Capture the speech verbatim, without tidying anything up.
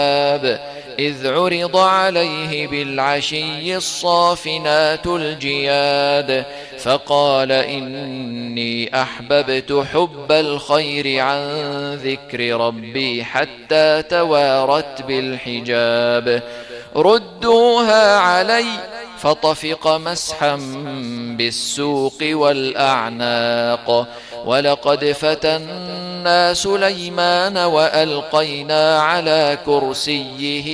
إذ عرض عليه بالعشي الصافنات الجياد فقال إني أحببت حب الخير عن ذكر ربي حتى توارت بالحجاب ردوها علي فطفق مسحا بالسوق والأعناق ولقد فتنا سليمان وألقينا على كرسيه